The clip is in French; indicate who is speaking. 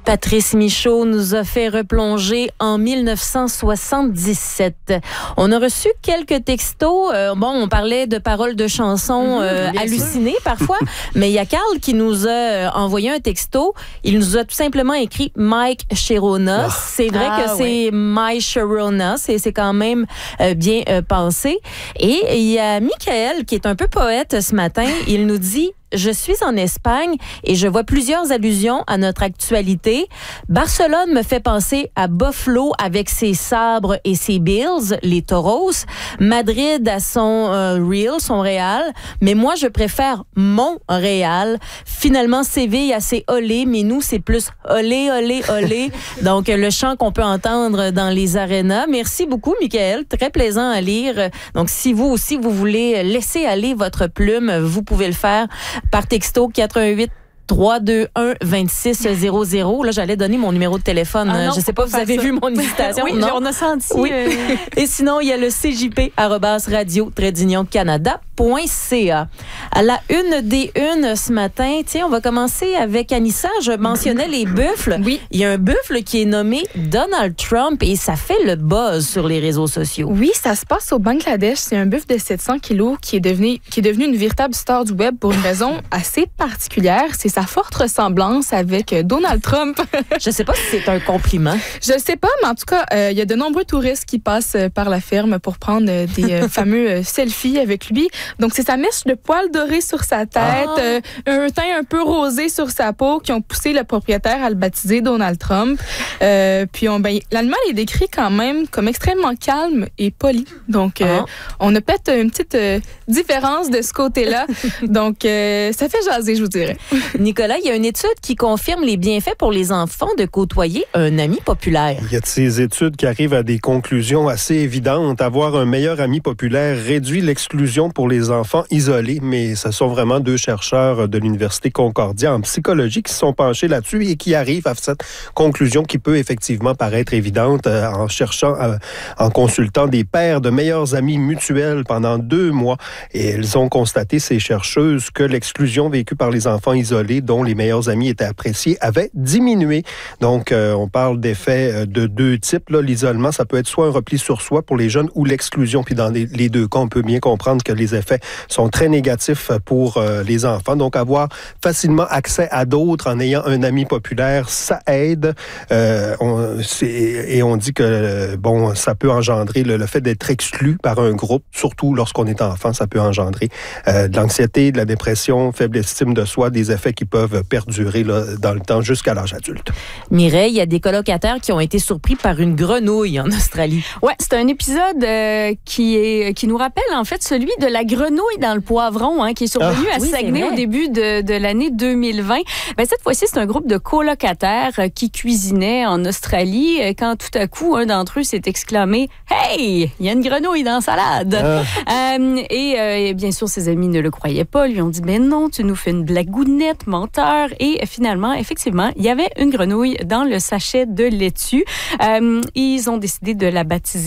Speaker 1: Patrice Michaud nous a fait replonger en 1977. On a reçu quelques textos. On parlait de paroles de chansons hallucinées parfois, mais il y a Carl qui nous a envoyé un texto. Il nous a tout simplement écrit Mike Sharona. C'est vrai que c'est Mike Sharona. C'est quand même bien pensé. Et il y a Michael qui est un peu poète ce matin. Il nous dit: je suis en Espagne et je vois plusieurs allusions à notre actualité. Barcelone me fait penser à Buffalo avec ses sabres et ses Bills, les Toros. Madrid a son Real. Mais moi, je préfère Montréal. Finalement, Séville a ses olé, mais nous, c'est plus olé, olé, olé. Donc, le chant qu'on peut entendre dans les arénas. Merci beaucoup, Michael. Très plaisant à lire. Donc, si vous aussi, vous voulez laisser aller votre plume, vous pouvez le faire par texto 88 321 2600. Là, j'allais donner mon numéro de téléphone.
Speaker 2: Non,
Speaker 1: je ne sais pas, vous avez vu mon hésitation?
Speaker 2: Oui,
Speaker 1: non?
Speaker 2: On a senti.
Speaker 1: Oui. Et sinon, il y a le cjp@radio-canada.ca. À la une des unes ce matin, tiens, on va commencer avec Anissa. Je mentionnais les buffles.
Speaker 2: Oui.
Speaker 1: Il y a un buffle qui est nommé Donald Trump et ça fait le buzz sur les réseaux sociaux.
Speaker 2: Oui, ça se passe au Bangladesh. C'est un buffle de 700 kilos qui est devenu une véritable star du web pour une raison assez particulière. C'est sa forte ressemblance avec Donald Trump.
Speaker 1: Je sais pas si c'est un compliment.
Speaker 2: Je sais pas, mais en tout cas, il y a de nombreux touristes qui passent par la ferme pour prendre des fameux selfies avec lui. Donc, c'est sa mèche de poils dorés sur sa tête, un teint un peu rosé sur sa peau qui ont poussé le propriétaire à le baptiser Donald Trump. Puis, l'animal est décrit quand même comme extrêmement calme et poli. Donc, on a peut-être une petite différence de ce côté-là. Donc, ça fait jaser, je vous dirais.
Speaker 1: Nicolas, il y a une étude qui confirme les bienfaits pour les enfants de côtoyer un ami populaire.
Speaker 3: Il y a de ces études qui arrivent à des conclusions assez évidentes. Avoir un meilleur ami populaire réduit l'exclusion pour les enfants isolés, mais ce sont vraiment deux chercheurs de l'Université Concordia en psychologie qui se sont penchés là-dessus et qui arrivent à cette conclusion qui peut effectivement paraître évidente en cherchant, en consultant des paires de meilleurs amis mutuels pendant 2 mois. Et elles ont constaté, ces chercheuses, que l'exclusion vécue par les enfants isolés, dont les meilleurs amis étaient appréciés, avait diminué. Donc, on parle d'effets de 2 types. Là. L'isolement, ça peut être soit un repli sur soi pour les jeunes ou l'exclusion. Puis dans les 2 cas, on peut bien comprendre que les effets sont très négatifs pour les enfants. Donc, avoir facilement accès à d'autres en ayant un ami populaire, ça aide. Et on dit que, ça peut engendrer le fait d'être exclu par un groupe, surtout lorsqu'on est enfant, ça peut engendrer de l'anxiété, de la dépression, faible estime de soi, des effets qui peuvent perdurer dans le temps jusqu'à l'âge adulte.
Speaker 1: Mireille, il y a des colocataires qui ont été surpris par une grenouille en Australie.
Speaker 2: Ouais, c'est un épisode qui nous rappelle en fait celui de la grenouille dans le poivron qui est survenu à Saguenay au début de l'année 2020. Cette fois-ci, c'est un groupe de colocataires qui cuisinaient en Australie quand tout à coup, un d'entre eux s'est exclamé « Hey, il y a une grenouille dans la salade! » Et bien sûr, ses amis ne le croyaient pas, lui ont dit « Mais non, tu nous fais une blagounette, menteur. » Et finalement, effectivement, il y avait une grenouille dans le sachet de laitue. Ils ont décidé de la baptiser